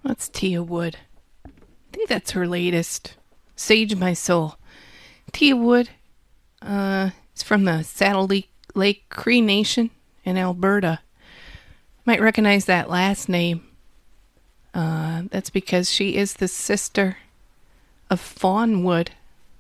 That's Tia Wood. I think that's her latest. Sage My Soul. Tia Wood is from the Saddle Lake Cree Nation in Alberta. Might recognize that last name. That's because she is the sister of Fawn Wood.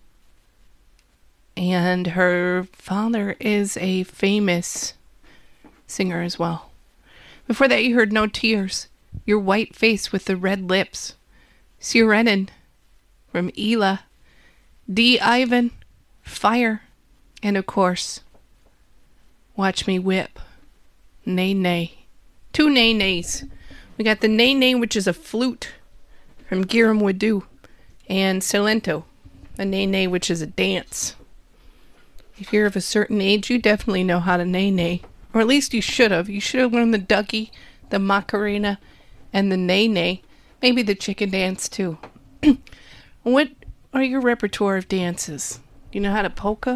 And her father is a famous singer as well. Before that, you heard No Tears, Your White Face with the Red Lips, Sirenin from Ela, D. Ivan, Fire, and of course, Watch Me Whip, Nay Nay. Two Nay Nays. We got the Nay Nay, which is a flute from Giram Wadu, and Silento, a Nay Nay, which is a dance. If you're of a certain age, you definitely know how to Nay Nay. Or at least you should have. You should have learned the Dougie, the Macarena, and the Nay Nay. Maybe the chicken dance, too. What are your repertoire of dances? Do you know how to polka?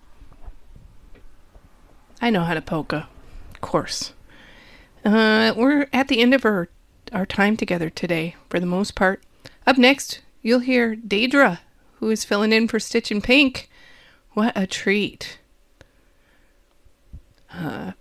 I know how to polka. Of course. We're at the end of our time together today, for the most part. Up next, you'll hear Daedra, who is filling in for Stitch and Pink. What a treat. And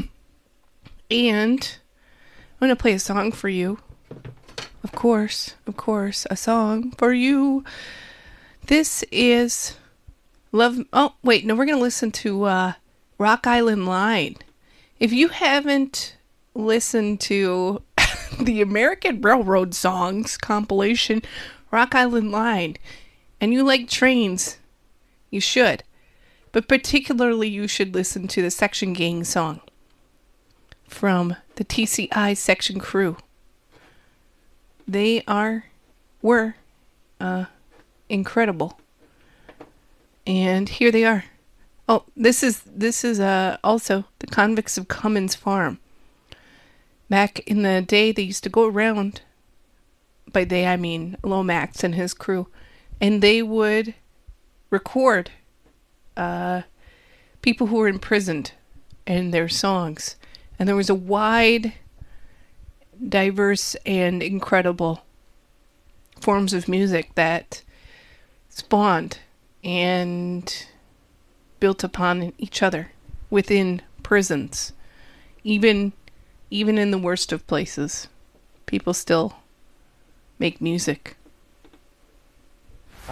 I'm going to play a song for you. Of course, a song for you. This is Love... Oh, wait, no, we're going to listen to Rock Island Line. If you haven't listened to the American Railroad Songs compilation, Rock Island Line, and you like trains, you should. But particularly you should listen to the Section Gang song from the TCI Section Crew. They were incredible. And here they are. Oh, this is also the Convicts of Cummins Farm. Back in the day, they used to go around, by they I mean Lomax and his crew, and they would record people who were imprisoned and their songs. And there was a wide, diverse, and incredible forms of music that spawned and built upon each other within prisons. Even in the worst of places, people still make music.